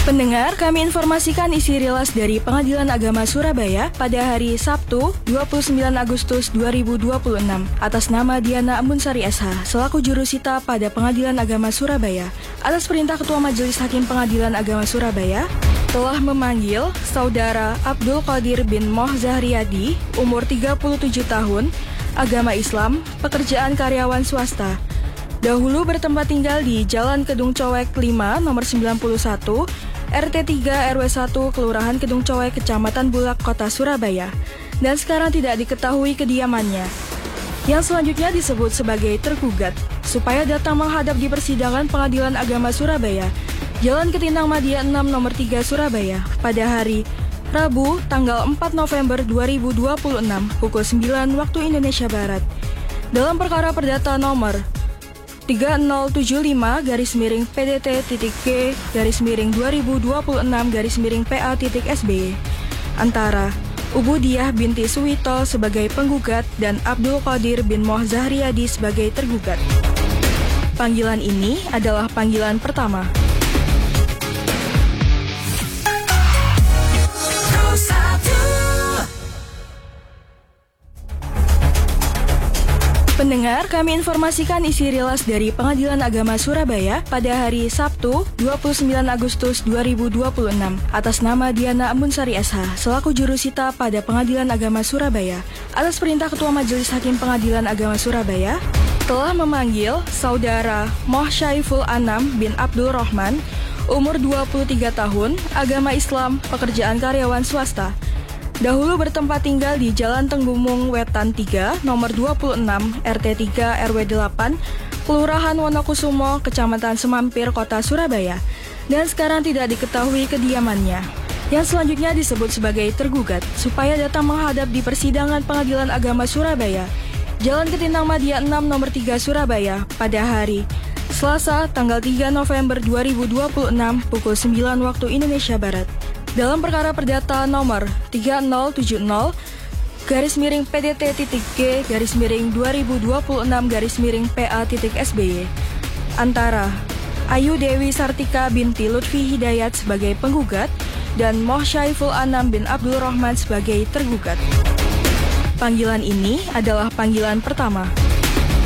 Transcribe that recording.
Pendengar, kami informasikan isi rilis dari Pengadilan Agama Surabaya pada hari Sabtu 29 Agustus 2026 atas nama Diana Ambunsari SH selaku jurusita pada Pengadilan Agama Surabaya. Atas perintah Ketua Majelis Hakim Pengadilan Agama Surabaya telah memanggil Saudara Abdul Qadir bin Moh Zahriyadi, umur 37 tahun, agama Islam, pekerjaan karyawan swasta. Dahulu bertempat tinggal di Jalan Kedung Cowek 5 nomor 91, RT 3 RW 1 Kelurahan Kedung Cowek, Kecamatan Bulak, Kota Surabaya, dan sekarang tidak diketahui kediamannya. Yang selanjutnya disebut sebagai tergugat, supaya datang menghadap di persidangan Pengadilan Agama Surabaya, Jalan Ketindang Madia 6 nomor 3 Surabaya, pada hari Rabu, tanggal 4 November 2026, pukul 9 waktu Indonesia Barat. Dalam perkara perdata nomor 3075-PDT.G-2026-PA.SBY antara Ubudiah binti Suwito sebagai penggugat dan Abdul Qadir bin Moh Zahriyadi sebagai tergugat. Panggilan ini adalah panggilan pertama. Pendengar, kami informasikan isi rilis dari Pengadilan Agama Surabaya pada hari Sabtu 29 Agustus 2026 atas nama Diana Ambunsari SH selaku jurusita pada Pengadilan Agama Surabaya. Atas perintah Ketua Majelis Hakim Pengadilan Agama Surabaya telah memanggil Saudara Moh Syaiful Anam bin Abdul Rahman, umur 23 tahun, agama Islam, pekerjaan karyawan swasta. Dahulu bertempat tinggal di Jalan Tenggumung Wetan 3, nomor 26, RT 3 RW 8, Kelurahan Wonokusumo, Kecamatan Semampir, Kota Surabaya, dan sekarang tidak diketahui kediamannya. Yang selanjutnya disebut sebagai tergugat, supaya datang menghadap di persidangan Pengadilan Agama Surabaya, Jalan Ketindang Madia 6 nomor 3 Surabaya, pada hari Selasa, tanggal 3 November 2026, pukul 9 waktu Indonesia Barat. Dalam perkara perdata nomor 3070-PDT.G-2026-PA.SBY antara Ayu Dewi Sartika binti Lutfi Hidayat sebagai penggugat dan Moh Syaiful Anam bin Abdul Rahman sebagai tergugat. Panggilan ini adalah panggilan pertama.